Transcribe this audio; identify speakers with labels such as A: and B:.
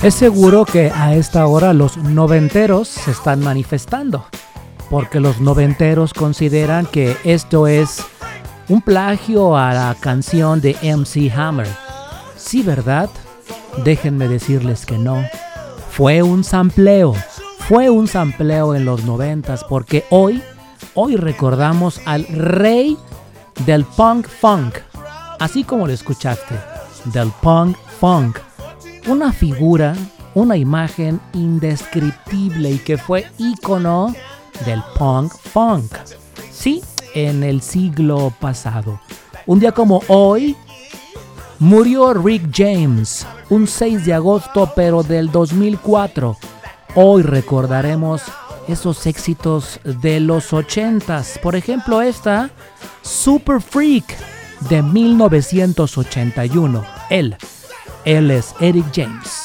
A: Es seguro que a esta hora los noventeros se están manifestando, porque los noventeros consideran que esto es un plagio a la canción de MC Hammer. Sí, ¿verdad? Déjenme decirles que no. Fue un sampleo en los 90s, porque hoy recordamos al rey del punk funk, así como lo escuchaste, del punk funk. Una figura, una imagen indescriptible y que fue ícono del punk funk. Sí, en el siglo pasado. Un día como hoy, murió Rick James, un 6 de agosto pero del 2004. Hoy recordaremos esos éxitos de los 80s. Por ejemplo, esta, Super Freak, de 1981. Él es Eric James.